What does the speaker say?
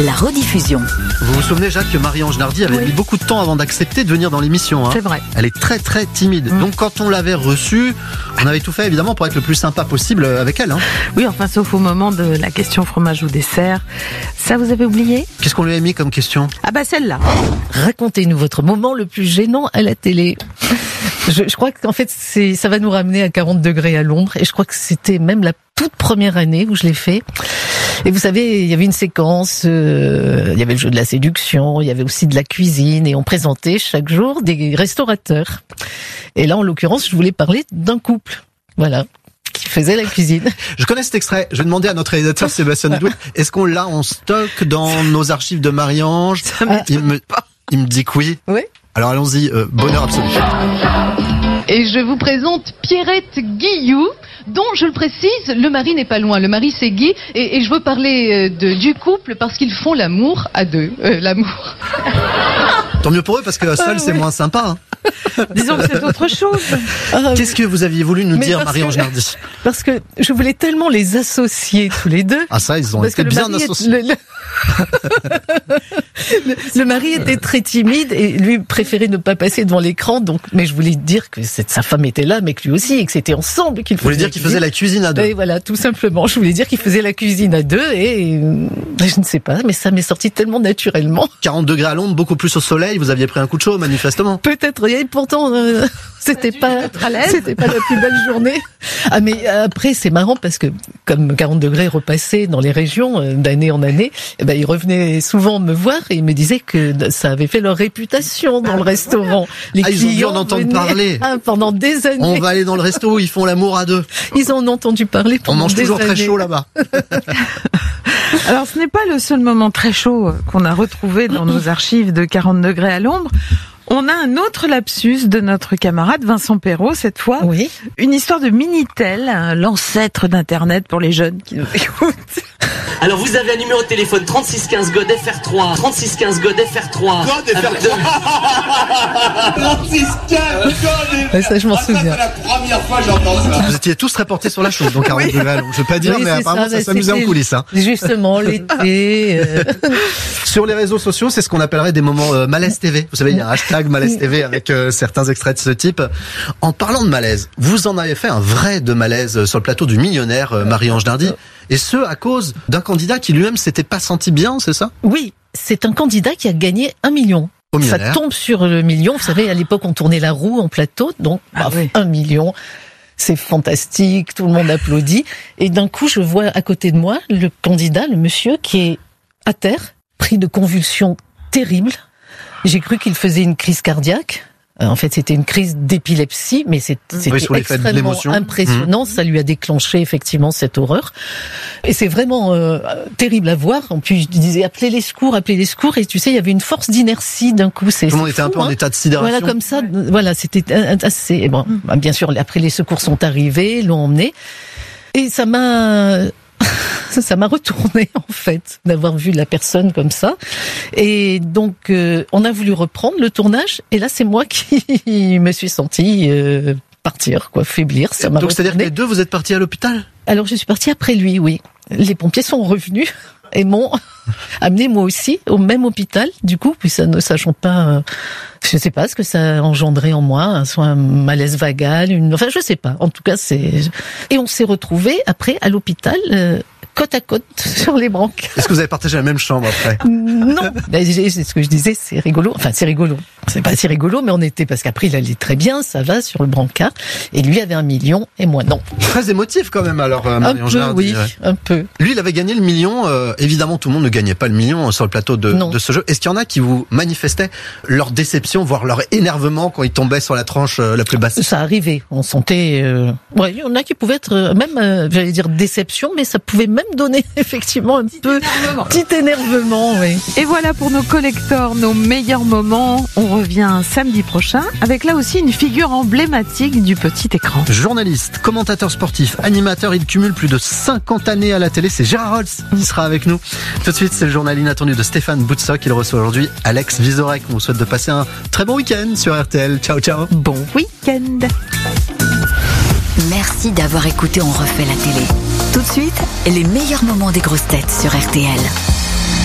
la rediffusion. Vous vous souvenez, Jacques, que Marie-Ange Nardi avait mis beaucoup de temps avant d'accepter de venir dans l'émission. C'est vrai. Elle est très très timide. Donc quand on l'avait reçue, on avait tout fait évidemment pour être le plus sympa possible avec elle. Oui, enfin, sauf au moment de la question fromage ou dessert. Ça, vous avez oublié ? Qu'est-ce qu'on lui a mis comme question ? Ah bah celle-là. Racontez-nous votre moment le plus gênant à la télé. Je crois qu'en fait, ça va nous ramener à 40 degrés à Londres. Et je crois que c'était même la toute première année où je l'ai fait. Et vous savez, il y avait une séquence, il y avait le jeu de la séduction, il y avait aussi de la cuisine, et on présentait chaque jour des restaurateurs. Et là, en l'occurrence, je voulais parler d'un couple. Voilà. Qui faisait la cuisine. Je connais cet extrait. Je vais demander à notre réalisateur Sébastien Dudouin, est-ce qu'on l'a en stock dans nos archives de Marie-Ange ? Il me dit que oui. Oui. Alors allons-y, bonheur absolu. Et je vous présente Pierrette Guilloux, dont, je le précise, le mari n'est pas loin. Le mari, c'est Guy. Et je veux parler du couple parce qu'ils font l'amour à deux. L'amour. Tant mieux pour eux, parce que seul, c'est moins sympa. Disons que c'est autre chose. Qu'est-ce que vous aviez voulu nous dire, Marie-Ange Nardi ? Parce que je voulais tellement les associer tous les deux. Ah ça, ils ont été bien associés. Le mari était très timide et lui préférait ne pas passer devant l'écran. Donc, mais je voulais dire que sa femme était là, mais que lui aussi, et que c'était ensemble qu'il faisait. Vous voulez dire qu'il faisait la cuisine à deux ? Et voilà, tout simplement. Je voulais dire qu'il faisait la cuisine à deux et je ne sais pas, mais ça m'est sorti tellement naturellement. 40 degrés à Londres, beaucoup plus au soleil. Vous aviez pris un coup de chaud, manifestement. Peut-être. Et pourtant, c'était pas la plus belle journée. Ah, mais après, c'est marrant parce que comme 40 degrés repassaient dans les régions d'année en année, eh ben, ils revenaient souvent me voir et ils me disaient que ça avait fait leur réputation dans le restaurant. Les ils ont dû clients en entendre venaient, parler. Pendant des années. On va aller dans le resto où ils font l'amour à deux. Ils en ont entendu parler pendant des années. On mange toujours très chaud là-bas. Alors, ce n'est pas le seul moment très chaud qu'on a retrouvé dans nos archives de 40 degrés à l'ombre. On a un autre lapsus de notre camarade Vincent Perrault, cette fois. Oui. Une histoire de Minitel, l'ancêtre d'Internet pour les jeunes qui nous écoutent. Alors vous avez un numéro de téléphone 3615 God FR3. 3615 God FR3. God FR3. 3615 God. Ça, je m'en souviens. C'est la première fois que j'entends ça. Vous étiez tous reportés sur la chose, donc 40 degrés à Londres. Je vais pas dire, Oui, mais c'est apparemment ça s'amusait en coulisses. Justement, l'été. Sur les réseaux sociaux, c'est ce qu'on appellerait des moments malaise TV. Vous savez, il y a un hashtag malaise TV avec certains extraits de ce type. En parlant de malaise, vous en avez fait un vrai de malaise sur le plateau du Millionnaire, Marie-Ange Nardi. Et ce, à cause d'un candidat qui lui-même s'était pas senti bien, c'est ça ? Oui, c'est un candidat qui a gagné 1 million. Ça tombe sur le million. Vous savez, à l'époque, on tournait la roue en plateau, donc 1 million. C'est fantastique, tout le monde applaudit. Et d'un coup, je vois à côté de moi le candidat, le monsieur, qui est à terre, pris de convulsions terribles. J'ai cru qu'il faisait une crise cardiaque. En fait, c'était une crise d'épilepsie, mais c'était extrêmement impressionnant. Ça lui a déclenché effectivement cette horreur. Et c'est vraiment terrible à voir. En plus, je disais appelez les secours. Et tu sais, il y avait une force d'inertie d'un coup. Tout le monde était un peu en état de sidération. Voilà, comme ça. Voilà, c'était assez. Bon, bien sûr, après les secours sont arrivés, l'ont emmené. Et ça m'a retourné, en fait, d'avoir vu la personne comme ça. Et donc, on a voulu reprendre le tournage. Et là, c'est moi qui me suis sentie partir, faiblir. Ça m'a donc, c'est-à-dire que les deux, vous êtes partis à l'hôpital ? Alors, je suis partie après lui, oui. Les pompiers sont revenus et m'ont amené moi aussi au même hôpital. Du coup, puis ça ne sachant pas... je sais pas ce que ça a engendré en moi, soit un malaise vagal, enfin je sais pas. En tout cas, et on s'est retrouvés après à l'hôpital côte à côte sur les brancards. Est-ce que vous avez partagé la même chambre après ? Non, c'est ce que je disais, c'est rigolo. Enfin, c'est rigolo. C'est pas si rigolo, mais on était, parce qu'après il allait très bien, ça va, sur le brancard. Et lui avait 1 million et moi non. Très émotif quand même alors, Marie-Ange Nardi. Oui, un peu. Lui, il avait gagné le million. Évidemment, tout le monde ne gagnait pas le million sur le plateau de ce jeu. Est-ce qu'il y en a qui vous manifestaient leur déception, voire leur énervement quand ils tombaient sur la tranche la plus basse ? Ça arrivait. On sentait... il y en a qui pouvaient être même, j'allais dire déception, mais ça pouvait même donner effectivement un petit énervement. Oui. Et voilà pour nos collectors, nos meilleurs moments. On revient samedi prochain avec là aussi une figure emblématique du petit écran. Journaliste, commentateur sportif, animateur, il cumule plus de 50 années à la télé. C'est Gérard Holtz qui sera avec nous. Tout de suite, c'est le journal inattendu de Stéphane Boutsock. Il reçoit aujourd'hui Alex Vizorek. On vous souhaite de passer un très bon week-end sur RTL. Ciao, ciao. Bon week-end. Merci d'avoir écouté On refait la télé. Tout de suite, les meilleurs moments des grosses têtes sur RTL.